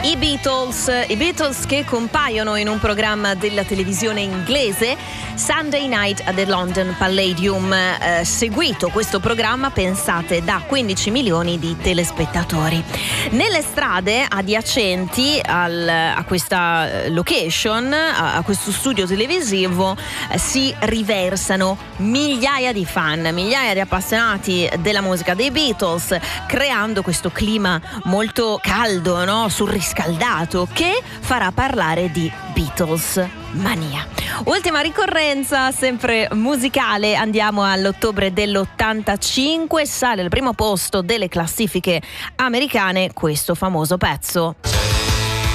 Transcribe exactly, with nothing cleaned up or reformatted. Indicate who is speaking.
Speaker 1: I Beatles, i Beatles che compaiono in un programma della televisione inglese, Sunday Night at the London Palladium, eh, seguito questo programma, pensate, da quindici milioni di telespettatori. Nelle strade adiacenti al, a questa location, a, a questo studio televisivo, eh, si riversano migliaia di fan, migliaia di appassionati della musica dei Beatles, creando questo clima molto caldo, no? Surriscaldato, che farà parlare di Beatles mania. Ultima ricorrenza, sempre musicale, andiamo all'ottobre dell'ottantacinque, sale al primo posto delle classifiche americane questo famoso pezzo.